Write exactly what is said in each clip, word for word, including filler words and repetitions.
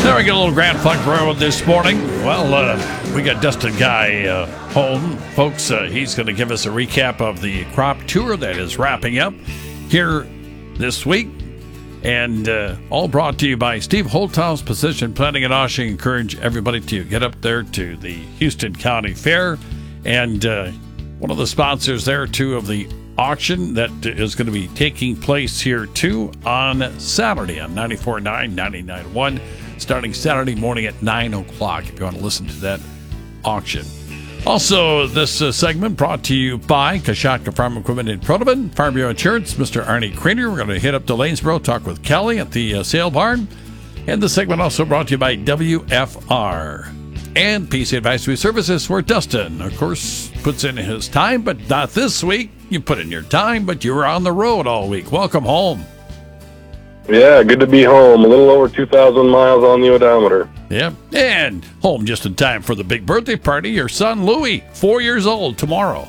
There we get a little Grand Funk Road this morning. Well, uh, we got Dustin Guy uh, home. Folks, uh, he's going to give us a recap of the crop tour that is wrapping up here this week. And uh, all brought to you by Steve Holthouse Precision Planting and Oshing. Encourage everybody to get up there to the Houston County Fair. And uh, one of the sponsors there, too, of the auction that is going to be taking place here, too, on Saturday on ninety-four point nine, ninety-nine point one. Starting Saturday morning at nine o'clock if you want to listen to that auction. Also, this uh, segment brought to you by Kashatka Farm Equipment in Protoman, Farm Bureau Insurance, Mister Arnie Craner. We're going to hit up to Lanesboro, talk with Kelly at the uh, sale barn. And the segment also brought to you by W F R and P C Advisory Services, where Dustin, of course, puts in his time, but not this week. You put in your time, but you were on the road all week. Welcome home. Yeah, good to be home. A little over two thousand miles on the odometer. Yep, and home just in time for the big birthday party. Your son, Louie, four years old tomorrow.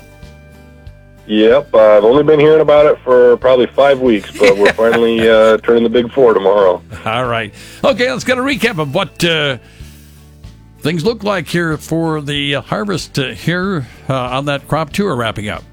Yep, uh, I've only been hearing about it for probably five weeks, but we're finally uh, turning the big four tomorrow. All right. Okay, let's get a recap of what uh, things look like here for the harvest uh, here uh, on that crop tour wrapping up.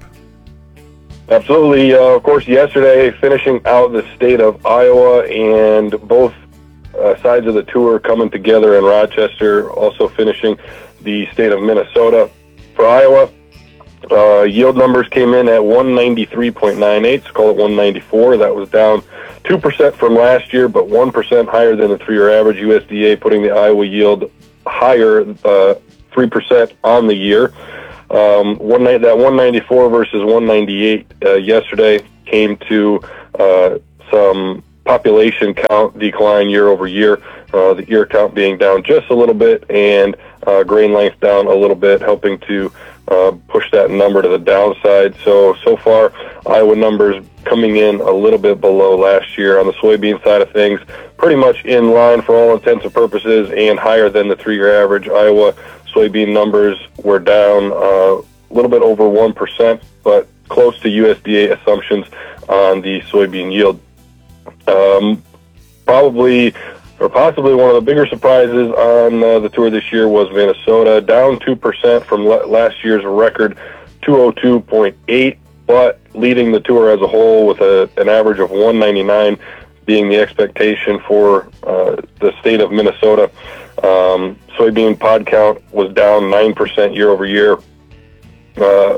Absolutely. Uh, of course, yesterday, finishing out the state of Iowa, and both uh, sides of the tour coming together in Rochester, also finishing the state of Minnesota. For Iowa, uh, yield numbers came in at one ninety-three point nine eight, so call it one ninety-four. That was down two percent from last year, but one percent higher than the three-year average. U S D A putting the Iowa yield higher, uh, three percent on the year. Um, one night that one ninety-four versus one ninety-eight uh, yesterday came to uh, some population count decline year over year. Uh, the ear count being down just a little bit, and uh, grain length down a little bit, helping to uh, push that number to the downside. So so far, Iowa numbers coming in a little bit below last year. On the soybean side of things, pretty much in line for all intents and purposes, and higher than the three-year average. Iowa soybean numbers were down uh, a little bit over one percent, but close to U S D A assumptions on the soybean yield. Um, probably, or possibly one of the bigger surprises on uh, the tour this year was Minnesota, down two percent from l- last year's record two oh two point eight, but leading the tour as a whole with a, an average of one ninety-nine being the expectation for uh, the state of Minnesota. Um, soybean pod count was down nine percent year over year. Uh,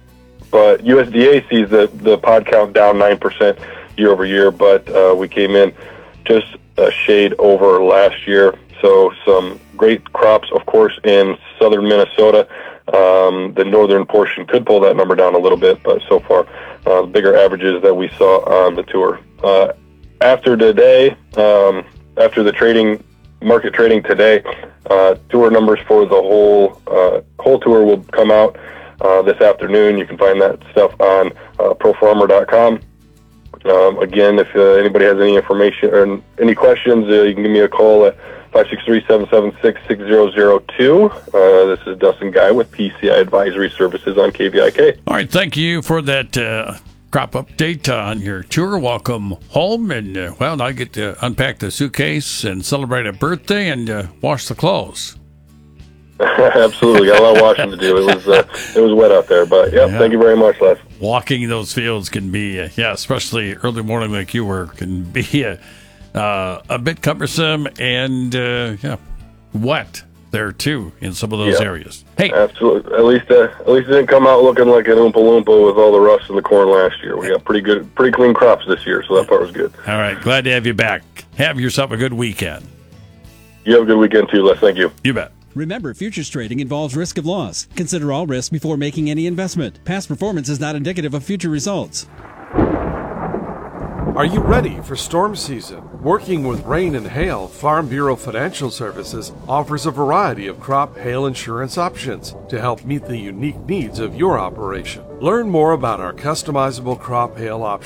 but U S D A sees the, the pod count down nine percent year over year, but uh, we came in just a shade over last year. So some great crops, of course, in southern Minnesota. Um, the northern portion could pull that number down a little bit, but so far, uh, the bigger averages that we saw on the tour. Uh, after today, um, after the trading market trading today, uh, tour numbers for the whole uh, whole tour will come out uh, this afternoon. You can find that stuff on uh, pro farmer dot com. Um, again, if uh, anybody has any information or any questions, uh, you can give me a call at five six three, seven seven six, six zero zero two. Uh, this is Dustin Guy with P C I Advisory Services on K V I K. All right, thank you for that uh, crop update on your tour. Welcome home, and uh, well, now I get to unpack the suitcase and celebrate a birthday and uh, wash the clothes. Absolutely, got a lot of washing to do. It was uh, it was wet out there, but yeah, thank you very much, Les. Walking those fields can be, uh, yeah, especially early morning like you were, can be uh, uh, a bit cumbersome and uh, yeah, wet there too in some of those yeah, areas. Hey, absolutely. At least uh, at least it didn't come out looking like an Oompa Loompa with all the rust in the corn last year. We got pretty good, pretty clean crops this year, so that part was good. All right, glad to have you back. Have yourself a good weekend. You have a good weekend too, Les. Thank you. You bet. Remember, futures trading involves risk of loss. Consider all risk before making any investment. Past performance is not indicative of future results. Are you ready for storm season? Working with rain and hail, Farm Bureau Financial Services offers a variety of crop hail insurance options to help meet the unique needs of your operation. Learn more about our customizable crop hail options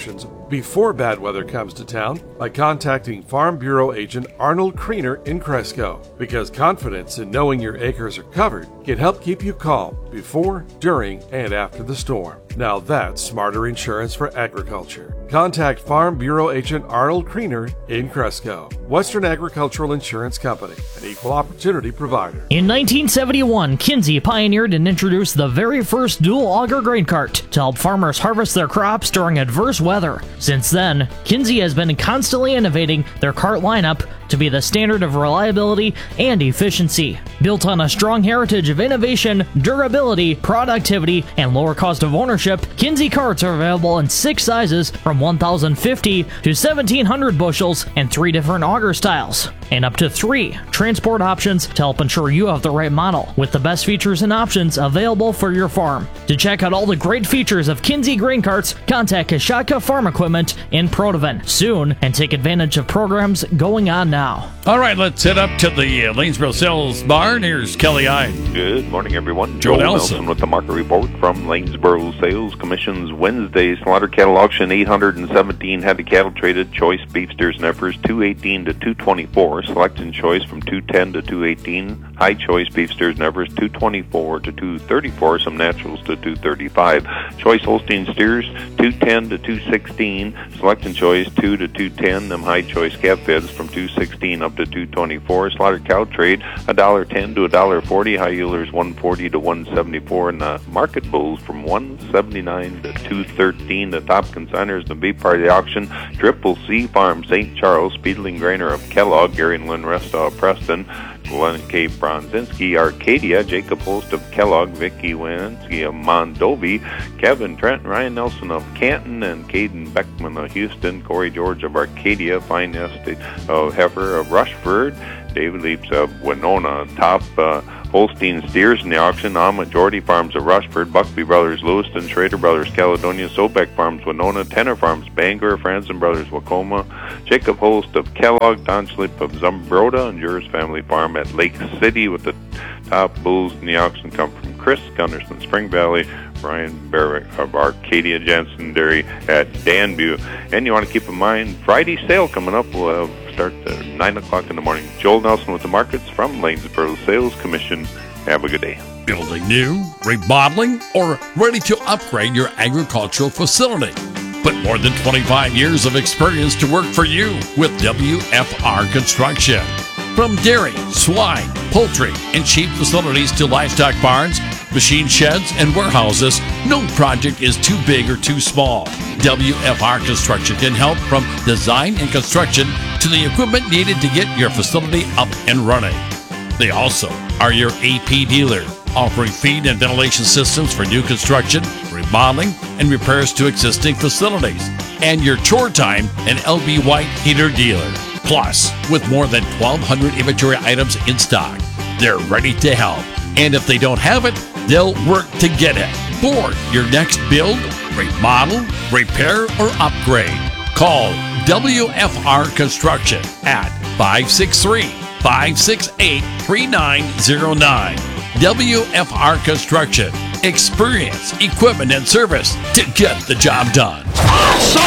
before bad weather comes to town by contacting Farm Bureau agent Arnold Kriener in Cresco, because confidence in knowing your acres are covered can help keep you calm before, during, and after the storm. Now that's smarter insurance for agriculture. Contact Farm Bureau agent Arnold Kriener in Cresco. Western Agricultural Insurance Company, an equal opportunity provider. In nineteen seventy-one, Kinsey pioneered and introduced the very first dual auger grain cart to help farmers harvest their crops during adverse weather. Since then, Kinsey has been constantly innovating their cart lineup to be the standard of reliability and efficiency. Built on a strong heritage of innovation, durability, productivity, and lower cost of ownership, Kinsey carts are available in six sizes from one thousand fifty to seventeen hundred bushels and three different auger styles, and up to three transport options to help ensure you have the right model with the best features and options available for your farm. To check out all the great features of Kinsey grain carts, contact Kashatka Farm Equipment in Protovan soon and take advantage of programs going on now. All right, let's head up to the uh, Lanesboro Sales Barn. Here's Kelly Ide. Good morning, everyone. Joe Joe Nelson. Nelson with the market report from Lanesboro Sales Commission's Wednesday slaughter cattle auction. eight hundred seventeen head of cattle traded. Choice beef steers and heifers two eighteen to two twenty-four. Select and choice from two ten to two eighteen. High choice beef steers and heifers two twenty-four to two thirty-four. Some naturals to two thirty-five. Choice Holstein steers two ten to two sixteen. Select and choice two to two ten. Them high choice calf feds from two sixteen up to two twenty-four. Slaughter cow trade one dollar ten to one dollar forty. High yielders one forty to one seventy-four. And the market bulls from one seventy-nine to two thirteen. The top consigners in the beef part of the auction: Triple C Farm, Saint Charles, Speedling Grainer of Kellogg, Gary and Lynn Restow of Preston, Glenn K. Bronzinski, Arcadia, Jacob Holst of Kellogg, Vicky Winsky of Mondovi, Kevin Trent, Ryan Nelson of Canton, and Caden Beckman of Houston, Corey George of Arcadia, Fine Estate of Heifer of Rushford, David Leaps of Winona. Top uh, Holstein steers in the auction: On Majority Farms of Rushford, Buckby Brothers Lewiston, Schrader Brothers Caledonia, Sobeck Farms Winona, Tenor Farms Bangor, Franzen Brothers Wacoma, Jacob Holst of Kellogg, Don Schlip of Zumbrota, and Juris Family Farm at Lake City. With the top bulls in the auction come from Chris Gunderson, Spring Valley, Brian Barrick of Arcadia, Jansen Dairy at Danview. And you want to keep in mind, Friday sale coming up. We'll have start at nine o'clock in the morning. Joel Nelson with the markets from Lanesboro Sales Commission. Have a good day. Building new, remodeling, or ready to upgrade your agricultural facility. Put more than twenty-five years of experience to work for you with W F R Construction. From dairy, swine, poultry, and sheep facilities to livestock barns, machine sheds, and warehouses, no project is too big or too small. W F R Construction can help from design and construction to the equipment needed to get your facility up and running. They also are your A P dealer, offering feed and ventilation systems for new construction, remodeling, and repairs to existing facilities. And your Chore Time and L B White heater dealer. Plus, with more than twelve hundred inventory items in stock, they're ready to help. And if they don't have it, they'll work to get it. For your next build, remodel, repair, or upgrade, call W F R Construction at five six three, five six eight, three nine zero nine. W F R Construction. Experience, equipment, and service to get the job done.